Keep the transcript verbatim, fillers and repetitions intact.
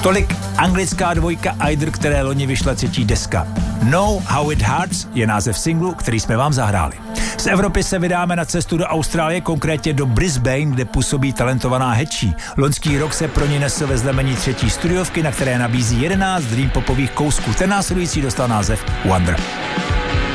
Tolik anglická dvojka Aider, které loni vyšla třetí deska. Know How It Hurts je název singlu, který jsme vám zahráli. Z Evropy se vydáme na cestu do Austrálie, konkrétně do Brisbane, kde působí talentovaná Hatchie. Loňský rok se pro ní nesl ve znamení třetí studiovky, na které nabízí jedenáct dream popových kousků. Ten následující dostal název Wonder.